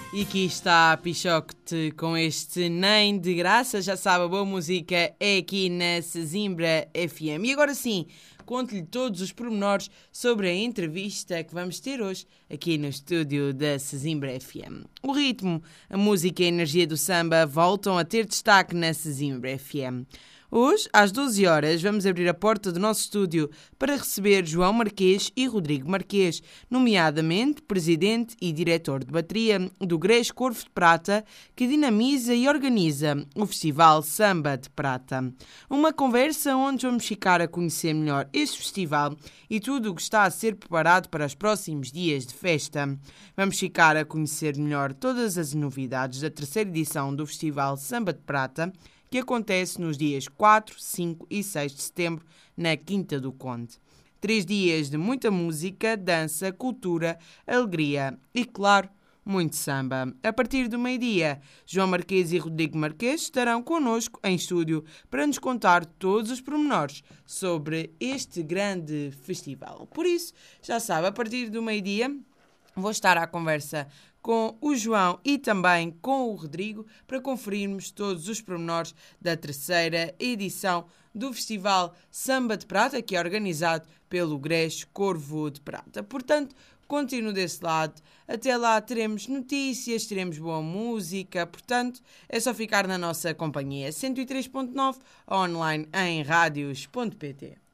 E aqui está a Pichote com este Nem de Graça. Já sabe, a boa música é aqui na Sesimbra FM. E agora sim, conto-lhe todos os pormenores sobre a entrevista que vamos ter hoje aqui no estúdio da Sesimbra FM. O ritmo, a música e a energia do samba voltam a ter destaque na Sesimbra FM. Hoje, às 12 horas, vamos abrir a porta do nosso estúdio para receber João Marquês e Rodrigo Marquês, nomeadamente presidente e diretor de bateria do Grés Corvo de Prata, que dinamiza e organiza o Festival Samba de Prata. Uma conversa onde vamos ficar a conhecer melhor este festival e tudo o que está a ser preparado para os próximos dias de festa. Vamos ficar a conhecer melhor todas as novidades da terceira edição do Festival Samba de Prata, que acontece nos dias 4, 5 e 6 de setembro, na Quinta do Conde. 3 dias de muita música, dança, cultura, alegria e, claro, muito samba. A partir do meio-dia, João Marquês e Rodrigo Marquês estarão connosco em estúdio para nos contar todos os pormenores sobre este grande festival. Por isso, já sabe, a partir do meio-dia vou estar à conversa com o João e também com o Rodrigo para conferirmos todos os pormenores da terceira edição do Festival Samba de Prata, que é organizado pelo Grés Corvo de Prata. Portanto, continuo desse lado. Até lá teremos notícias, teremos boa música, portanto, é só ficar na nossa companhia. 103.9 online em radios.pt.